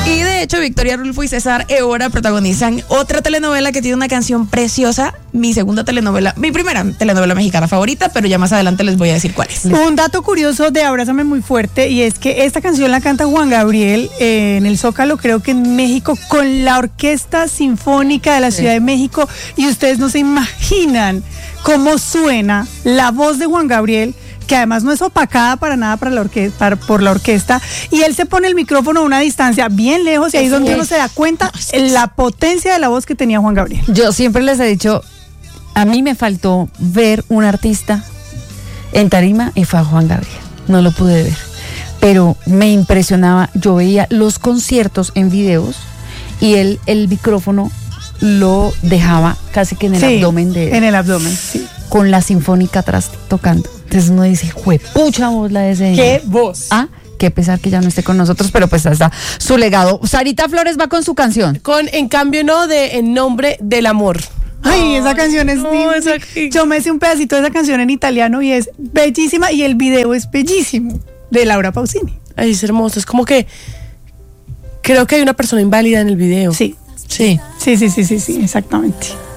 Y de hecho, Victoria Rulfo y César Évora protagonizan otra telenovela que tiene una canción preciosa, mi primera telenovela mexicana favorita, pero ya más adelante les voy a decir cuál es. Un dato curioso de Abrázame muy fuerte, y es que esta canción la canta Juan Gabriel en el Zócalo, creo que en México, con la Orquesta Sinfónica de la Ciudad de México, y ustedes no se imaginan cómo suena la voz de Juan Gabriel, que además no es opacada para nada por la orquesta, y él se pone el micrófono a una distancia bien lejos, y ahí es donde uno se da cuenta la potencia de la voz que tenía Juan Gabriel. Yo siempre les he dicho, a mí me faltó ver un artista en tarima y fue a Juan Gabriel, no lo pude ver, pero me impresionaba. Yo veía los conciertos en videos y él el micrófono lo dejaba casi que en el abdomen de él. En el abdomen, sí. Con la sinfónica atrás tocando. Entonces uno dice, juepucha voz la de ese. ¿Qué voz? Ah, qué pesar que ya no esté con nosotros, pero pues está su legado. Sarita Flores va con su canción. Con En Cambio No, de En Nombre del Amor. Ay, esa canción es yo me hice un pedacito de esa canción en italiano y es bellísima, y el video es bellísimo, de Laura Pausini. Ay, es hermoso. Es como que creo que hay una persona inválida en el video. Sí, exactamente.